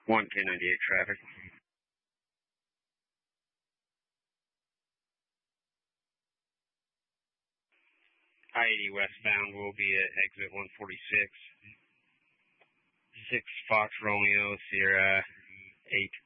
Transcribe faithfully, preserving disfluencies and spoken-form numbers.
one ten ninety-eight traffic. I eighty westbound will be at exit one forty-six. six Fox Romeo, Sierra eight.